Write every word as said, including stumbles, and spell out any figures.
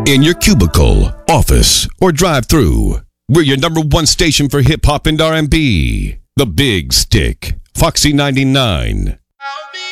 in your cubicle, office, or drive-through. We're your number one station for hip-hop and R and B. The Big Stick, Foxy ninety-nine.